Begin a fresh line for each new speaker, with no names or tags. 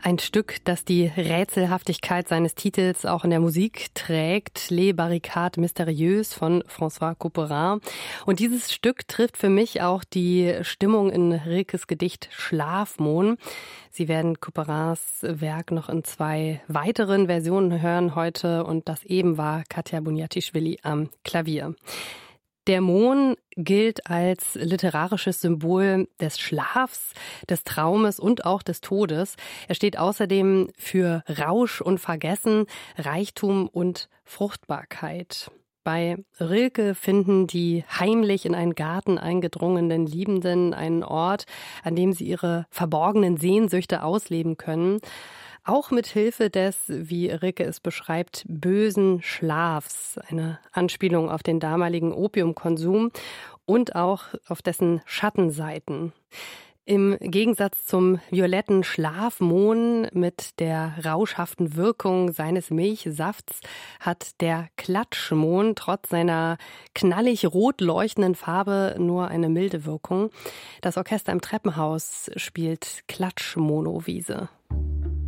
Ein Stück, das die Rätselhaftigkeit seines Titels auch in der Musik trägt, Les Barricades Mystérieuses von François Couperin. Und dieses Stück trifft für mich auch die Stimmung in Rilkes Gedicht Schlafmohn. Sie werden Couperins Werk noch in 2 weiteren Versionen hören heute und das eben war Katja Bunjatischvili am Klavier. Der Mohn gilt als literarisches Symbol des Schlafs, des Traumes und auch des Todes. Er steht außerdem für Rausch und Vergessen, Reichtum und Fruchtbarkeit. Bei Rilke finden die heimlich in einen Garten eingedrungenen Liebenden einen Ort, an dem sie ihre verborgenen Sehnsüchte ausleben können. Auch mit Hilfe des, wie Rilke es beschreibt, bösen Schlafs, eine Anspielung auf den damaligen Opiumkonsum und auch auf dessen Schattenseiten. Im Gegensatz zum violetten Schlafmohn mit der rauschhaften Wirkung seines Milchsafts hat der Klatschmohn trotz seiner knallig rot leuchtenden Farbe nur eine milde Wirkung. Das Orchester im Treppenhaus spielt Klatschmonowiese.